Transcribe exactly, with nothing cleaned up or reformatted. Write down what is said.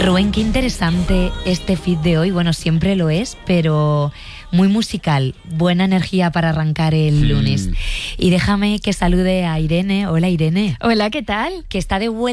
Rubén, qué interesante este feed de hoy. Bueno, siempre lo es, pero muy musical. Buena energía para arrancar el lunes. Mm. Y déjame que salude a Irene. Hola, Irene. Hola, ¿qué tal? Que está de vuelta.